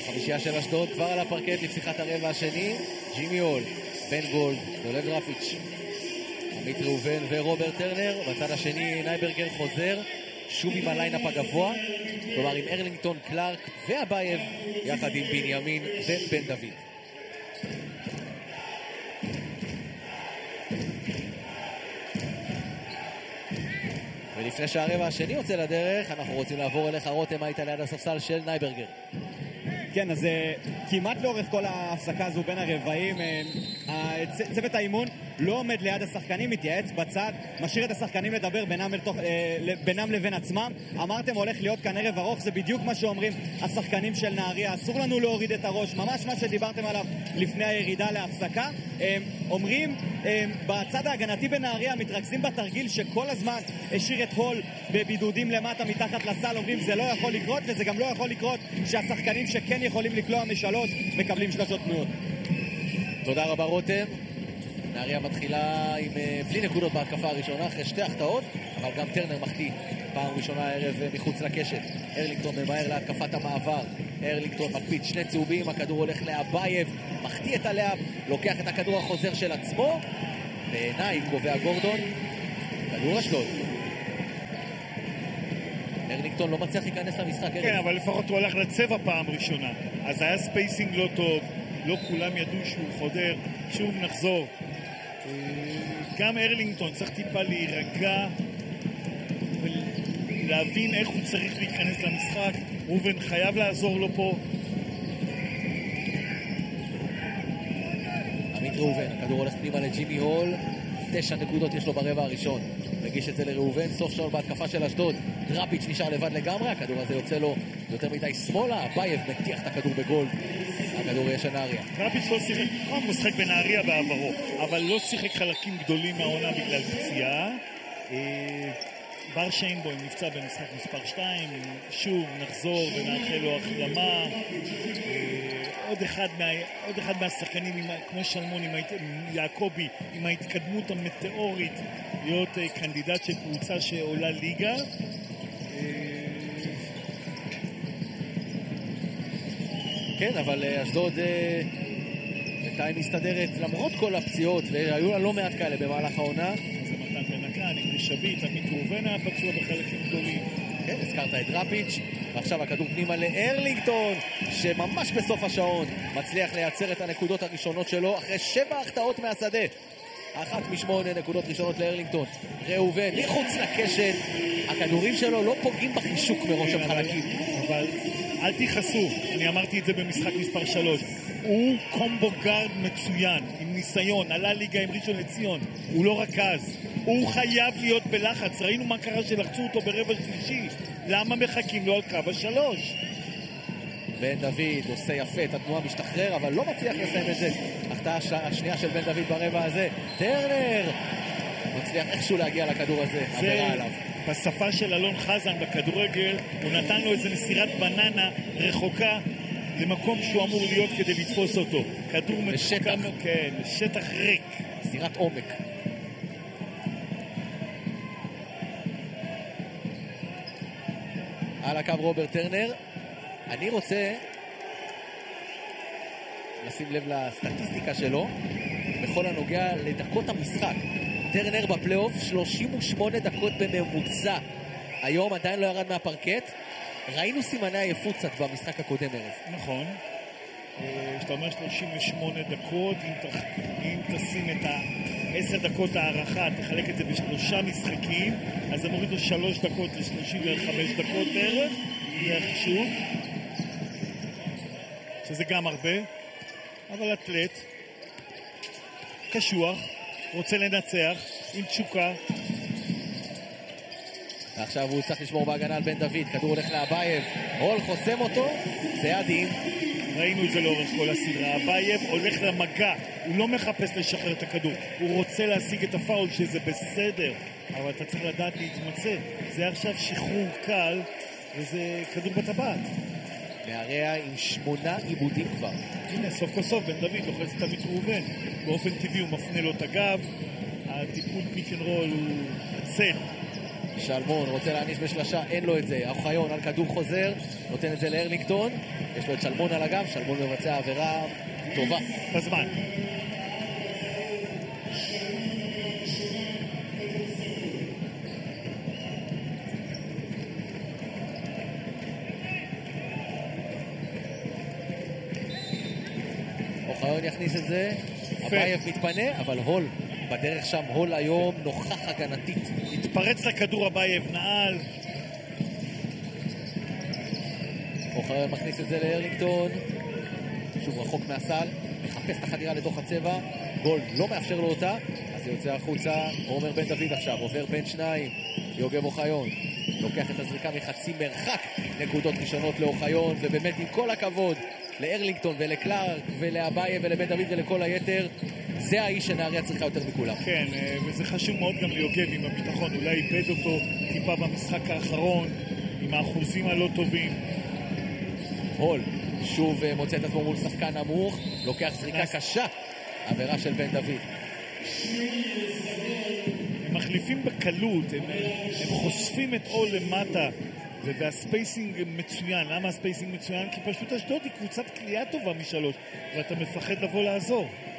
חמישייה של אשדוד כבר על הפרקט לפתיחת הרבע השני. ג'ימי הול, בן גולד, דולב רפיץ', עמית ראובן ורוברט טרנר. בצד השני נייברגר חוזר שוב עם הליינאפ הגבוה, כלומר עם ארלינגטון, קלארק ואבייב יחד עם בנימין ובן דוד. ולפני שהרבע השני יוצא לדרך, אנחנו רוצים לעבור אליך רותם, היית ליד הספסל של נייברגר. כן, אז כמעט לאורך כל ההפסקה הזו בין הרבעים, צוות האימון לא עומד ליד השחקנים, מתייעץ בצד, משאיר את השחקנים לדבר בינם לבין עצמם. אמרתם הולך להיות כאן ערב ארוך, זה בדיוק מה שאומרים השחקנים של נהריה, אסור לנו להוריד את הראש, ממש מה שדיברתם עליו לפני הירידה להפסקה. אומרים בצד ההגנתי בנהריה, מתרכזים בתרגיל שכל הזמן השאיר את הול בבידודים למטה מתחת לסל, אומרים זה לא יכול לקרות, וזה גם לא יכול לקרות שהשחקנים שכן יכולים לקלוע משלוש מקבלים שלושות פנויות. תודה רבה רותם. נהריה מתחילה עם בלי נקודות בהתקפה הראשונה אחרי שתי החטאות, אבל גם טרנר מחטיא פעם ראשונה הערב מחוץ לקשת. ארלינגטון ממהר להתקפת המעבר, ארלינגטון מקפיץ שני צהובים, הכדור הולך לאבייב, מחטיא את הלאב, לוקח את הכדור החוזר של עצמו, בעיניי קובע גורדון, כדור אשדוד. ארלינגטון לא מצליח להיכנס למשחק. כן, אבל לפחות הוא הלך לצבע פעם ראשונה, אז היה ספייסינג לא טוב, לא כולם ידעו שהוא חודר. שוב נחזור, גם ארלינגטון צריך טיפה להירגע ולהבין איך הוא צריך להיכנס למשחק. ראובן חייב לעזור לו פה. עמית ראובן, הכדור הולך פנימה לג'ימי הול, 9 נקודות יש לו ברבע הראשון, מגיש את זה לראובן, סוף שעון בהתקפה של אשדוד. רפיץ' נשאר לבד לגמרי, הכדור הזה יוצא לו יותר מדי שמאלה, אבייב מטיח את הכדור בגול, הכדור יהיה של נהריה. רפיץ' לא שיחק, הוא משחק בנהריה בעברו, אבל לא שיחק חלקים גדולים מהעונה בגלל פציעה. בר שיינבוים נפצע במשחק מספר 2, שוב נחזור ונאחל לו החלמה. עוד אחד מהשחקנים כמו שלמון, יעקובי, עם ההתקדמות המטאורית להיות קנדידט של קבוצה שעולה ליגה. כן, אבל אשדוד בינתיים מסתדרת למרות כל הפציעות, והיו לה לא מעט כאלה במהלך העונה. זה מתן בנקה, נגדי שביט, עמית ראובן היה פצוע בחלקים גדולים. כן, הזכרת את רפיץ', ועכשיו הכדור פנימה לארלינגטון, שממש בסוף השעון מצליח לייצר את הנקודות הראשונות שלו אחרי 7 החטאות מהשדה. 1 מ8 נקודות ראשונות לארלינגטון. ראובן מחוץ לקשת, הכדורים שלו לא פוגעים בחישוק מראש החלקים. אבל אל תיחסו, אני אמרתי את זה במשחק מספר 3, הוא קומבו גארד מצוין, עם ניסיון, עלה ליגה עם ראשון לציון, הוא לא רכז, הוא חייב להיות בלחץ. ראינו מה קרה שלחצו אותו ברבע שלישי, למה מחכים לו על קו השלוש? בן דוד עושה יפה את התנועה, משתחרר, אבל לא מצליח לסיים את זה. החטאה השנייה של בן דוד ברבע הזה, טרנר מצליח איכשהו להגיע לכדור הזה, עבירה עליו. בשפה של אלון חזן בכדורגל, הוא נתן לו איזה מסירת בננה רחוקה למקום שהוא אמור להיות כדי לתפוס אותו. כדור לשטח. כן, לשטח ריק. מסירת עומק. על הקו רוברט טרנר. אני רוצה לשים לב לסטטיסטיקה שלו בכל הנוגע לדקות המשחק. טרנר בפלייאוף 38 דקות בממוצע. היום עדיין לא ירד מהפרקט. ראינו סימני עייפות קצת במשחק הקודם ערב. נכון. שאתה אומר 38 דקות, אם תשים את 10 דקות הערכה, תחלק את זה בשלושה משחקים, אז הם הורידו 3 דקות ל-35 דקות בערך, זה החישוב, שזה גם הרבה, אבל אתלט, קשוח, רוצה לנצח, עם תשוקה. ועכשיו הוא צריך לשמור בהגנה על בן דוד, כדור הולך לאבייב, הול חוסם אותו, צעדים. ראינו את זה לאורך כל הסדרה, אבייב הולך למגע, הוא לא מחפש לשחרר את הכדור, הוא רוצה להשיג את הפאול שזה בסדר, אבל אתה צריך לדעת להתמצא, זה עכשיו שחרור קל וזה כדור בטבעת. נהריה עם 8 עיבודים כבר. הנה, סוף כל סוף בן דוד לוחץ את עמית ראובן, באופן טבעי הוא מפנה לו את הגב, הטיפול פיק אנד רול הוא עצל. שלמון רוצה להעניש בשלשה, אין לו את זה. אוחיון על כדור חוזר, נותן את זה לארלינגטון, יש לו את שלמון על הגב, שלמון מבצע עבירה טובה. בזמן. אוחיון יכניס את זה, אבייב מתפנה, אבל הול בדרך שם, הול היום נוכח הגנתית. התפרץ לכדור אבייב, נעל. אוחיון מכניס את זה לארלינגטון, שוב רחוק מהסל, מחפש את החדירה לתוך הצבע, גולד לא מאפשר לו אותה, אז זה יוצא החוצה. עומר בן דוד עכשיו, עובר בין שניים, יוגב אוחיון לוקח את הזריקה מחצי מרחק, נקודות ראשונות לאוחיון, ובאמת עם כל הכבוד לארלינגטון ולקלארק ולאבייב ולבן דוד ולכל היתר, זה האיש שנהריה צריכה יותר מכולם. כן, וזה חשוב מאוד גם ליוגב עם הביטחון, אולי איבד אותו טיפה במשחק האחרון עם האחוזים הלא טובים. הול שוב מוצא את עצמו מול שחקן נמוך, לוקח זריקה קשה, עבירה של בן דוד. הם מחליפים בקלות, הם חושפים את אול למטה, והספייסינג מצוין. למה הספייסינג מצוין? כי פשוט אשדוד היא קבוצת קליעה טובה משלוש, ואתה מפחד לבוא לעזור.